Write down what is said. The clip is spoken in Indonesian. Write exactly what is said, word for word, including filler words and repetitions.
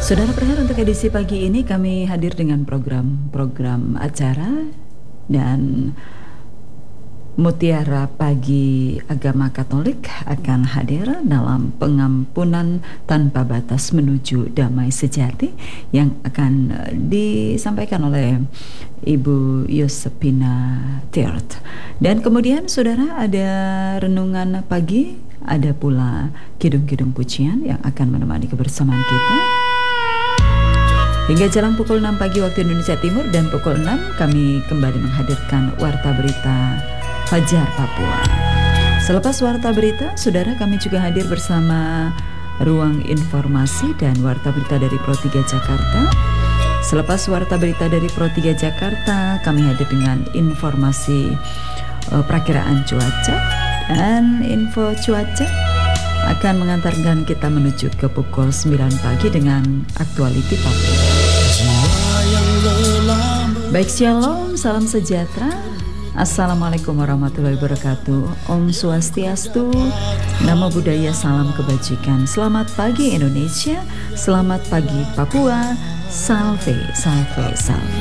Saudara pendengar, untuk edisi pagi ini kami hadir dengan program-program acara dan Mutiara Pagi Agama Katolik akan hadir dalam pengampunan tanpa batas menuju damai sejati yang akan disampaikan oleh Ibu Yosepina Tiart. Dan kemudian saudara, ada renungan pagi, ada pula kidung-kidung pujian yang akan menemani kebersamaan kita hingga jelang pukul enam pagi waktu Indonesia Timur, dan pukul enam kami kembali menghadirkan Warta Berita Fajar Papua. Selepas Warta Berita, saudara, kami juga hadir bersama Ruang Informasi dan Warta Berita dari Pro tiga Jakarta. Selepas Warta Berita dari Pro tiga Jakarta, kami hadir dengan informasi uh, perakiraan cuaca, dan info cuaca akan mengantarkan kita menuju ke pukul sembilan pagi dengan Aktualiti Papua. Baik, shalom, salam sejahtera. Assalamualaikum warahmatullahi wabarakatuh. Om Swastiastu, Namo Buddhaya, salam kebajikan. Selamat pagi Indonesia, selamat pagi Papua. Salve, salve, salve.